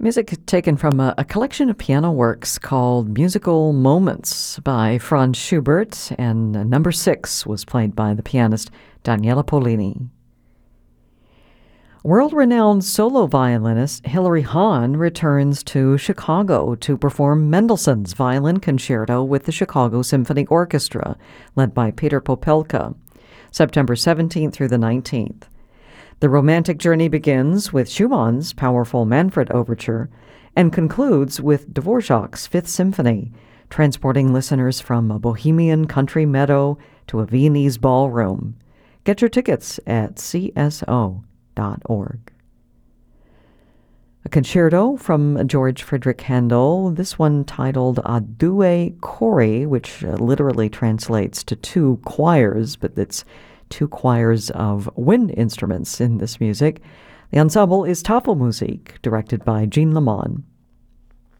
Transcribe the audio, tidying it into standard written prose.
Music taken from a collection of piano works called Musical Moments by Franz Schubert, and number 6 was played by the pianist Daniela Pollini. World-renowned solo violinist Hilary Hahn returns to Chicago to perform Mendelssohn's Violin Concerto with the Chicago Symphony Orchestra, led by Peter Popelka, September 17th through the 19th. The romantic journey begins with Schumann's powerful Manfred Overture and concludes with Dvorak's Fifth Symphony, transporting listeners from a bohemian country meadow to a Viennese ballroom. Get your tickets at cso.org. A concerto from George Friedrich Handel, this one titled A Due Cori, which literally translates to two choirs, but it's two choirs of wind instruments in this music. The ensemble is Tafelmusik, directed by Jean Lamont.